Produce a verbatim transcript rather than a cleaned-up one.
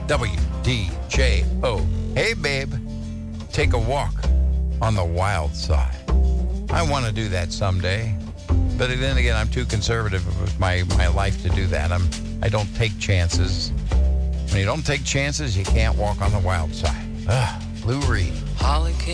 W D J O. Hey, babe, take a walk on the wild side. I want to do that someday. But then again, I'm too conservative with my, my life to do that. I'm, I don't take chances. When you don't take chances, you can't walk on the wild side. Ugh, Lou Reed. Holly